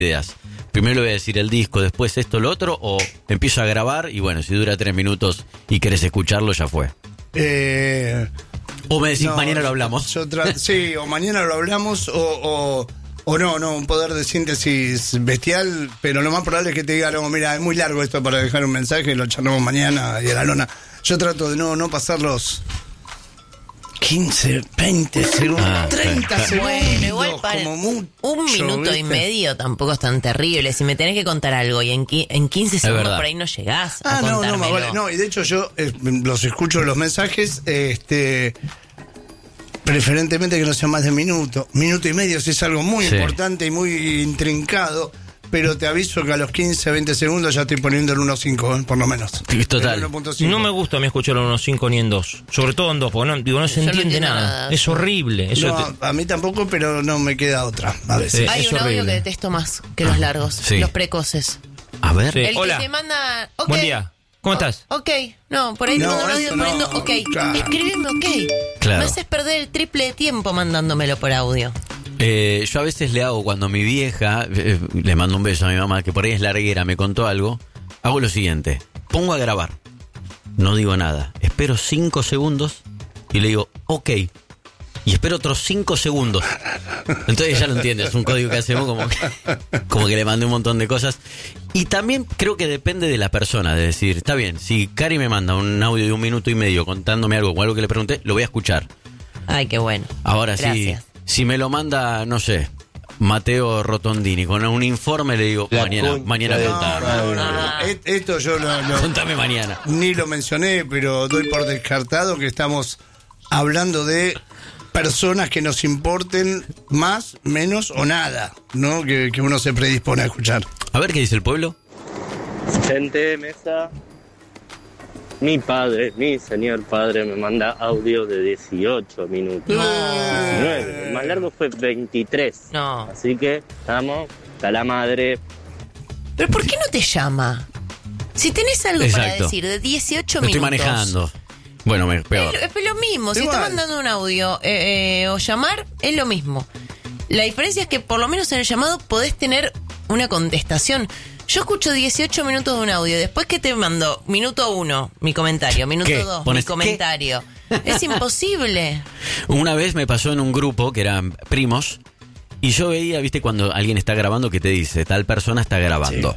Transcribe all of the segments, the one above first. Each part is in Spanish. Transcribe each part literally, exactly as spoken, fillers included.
ideas. Primero le voy a decir el disco, después esto, lo otro, o empiezo a grabar y bueno, si dura tres minutos y querés escucharlo, ya fue. Eh, o me decís, no, mañana lo hablamos. Yo tra- sí, o mañana lo hablamos, o, o, o no, no, un poder de síntesis bestial, pero lo más probable es que te diga, no, mira, es muy largo esto para dejar un mensaje, lo charlamos mañana y a la lona. Yo trato de no, no pasar los quince, veinte segundos, Ah, treinta sí. segundos, Bueno, igual para como mucho, un minuto ¿viste? y medio tampoco es tan terrible. Si me tenés que contar algo y en, qui- en quince segundos verdad. por ahí no llegás a Ah, no, no, contármelo. más vale. No, y de hecho yo eh, los escucho los mensajes, este, preferentemente que no sea más de minuto, minuto y medio, si es algo muy Sí. importante y muy intrincado, pero te aviso que a los quince, veinte segundos ya estoy poniendo el uno punto cinco, eh, por lo menos. Sí, total. El uno punto cinco. No me gusta a mí escuchar en uno punto cinco ni en dos. Sobre todo en dos, porque no, digo, no se Yo no entiende entiendo nada. nada. Es horrible. Eso No, te- a mí tampoco, pero no me queda otra, a veces. Sí. Hay es un audio horrible. que detesto más que los largos, sí. los precoces. A ver. Sí. El Hola. que te manda. ok. Buen día. ¿Cómo estás? Ok, no, por ahí No, te mando un audio eso poniendo no, ok. claro. Escribime ok. Claro. Me haces perder el triple de tiempo mandándomelo por audio. Eh, yo a veces le hago cuando mi vieja, eh, le mando un beso a mi mamá, que por ahí es larguera, me contó algo, hago lo siguiente, pongo a grabar, no digo nada, espero cinco segundos y le digo, ok, y espero otros cinco segundos. Entonces ya lo entiendes, es un código que hacemos como que, como que le mandé un montón de cosas. Y también creo que depende de la persona, de decir, está bien, si Cari me manda un audio de un minuto y medio contándome algo o algo que le pregunté, lo voy a escuchar. Ay, qué bueno. Ahora sí, Gracias. si me lo manda, no sé, Mateo Rotondini con un informe, le digo, La mañana, concha mañana de- contame. No, no, no, Ah. no. Et- Esto yo no, no- Contame mañana. ni lo mencioné, pero doy por descartado que estamos hablando de personas que nos importen más, menos o nada, ¿no? Que, que uno se predispone a escuchar. A ver qué dice el pueblo. Gente, mesa. Mi padre, mi señor padre, me manda audio de dieciocho minutos. diecinueve. El más largo fue veintitrés. No. Así que estamos a la madre. ¿Pero por qué no te llama? Si tenés algo para Exacto. decir de dieciocho Me estoy minutos. manejando. Bueno, me, peor. Es, es lo mismo, si Igual. está mandando un audio eh, eh, o llamar, es lo mismo. La diferencia es que por lo menos en el llamado podés tener una contestación. Yo escucho dieciocho minutos de un audio, después que te mando minuto uno, mi comentario, minuto ¿Qué? dos, mi ¿Pones comentario. Es imposible. Una vez me pasó en un grupo que eran primos y yo veía, viste, cuando alguien está grabando que te dice, tal persona está grabando.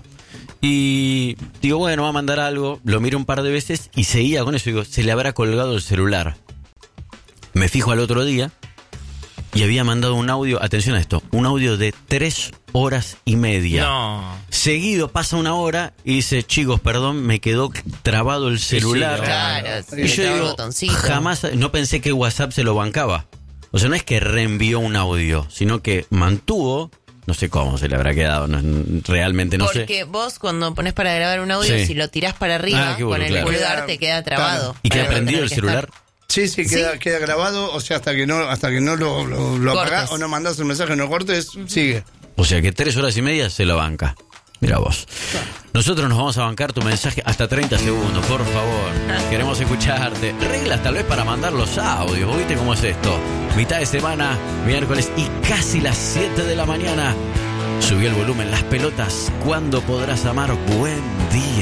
Y digo, bueno, va a mandar algo, lo miro un par de veces y seguía con eso. Digo, se le habrá colgado el celular. Me fijo al otro día y había mandado un audio, atención a esto, un audio de tres horas y media. No. Seguido pasa una hora y dice, chicos, perdón, me quedó trabado el celular. Claro, Y yo le traba el digo, botoncito. jamás, no pensé que WhatsApp se lo bancaba. O sea, no es que reenvió un audio, sino que mantuvo, no sé cómo se le habrá quedado, no, realmente no sé. Porque vos cuando pones para grabar un audio, Sí. si lo tirás para arriba Ah, qué con bueno, el claro. pulgar te queda trabado. Claro. ¿Y queda Para no prendido tener el que celular? estar- Sí, sí, queda, queda grabado, o sea, hasta que no hasta que no lo, lo, lo Cortes. apagás o no mandás el mensaje, no cortes, sigue. O sea que tres horas y media se lo banca. Mira vos. Nosotros nos vamos a bancar tu mensaje hasta treinta segundos, por favor. Queremos escucharte. Reglas tal vez para mandar los audios. ¿Viste cómo es esto? Mitad de semana, miércoles y casi las siete de la mañana. Subió el volumen, las pelotas. ¿Cuándo podrás amar? Buen día.